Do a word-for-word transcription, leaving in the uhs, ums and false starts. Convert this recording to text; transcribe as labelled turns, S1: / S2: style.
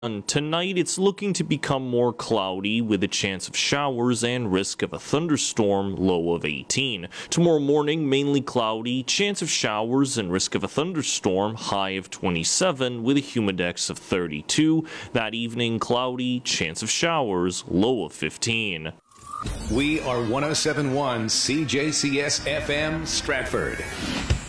S1: Tonight, it's looking to become more cloudy with a chance of showers and risk of a thunderstorm, low of eighteen. Tomorrow morning, mainly cloudy, chance of showers and risk of a thunderstorm, high of twenty-seven with a humidex of thirty-two. That evening, cloudy, chance of showers, low of fifteen.
S2: We are one oh seven point one C J C S F M Stratford.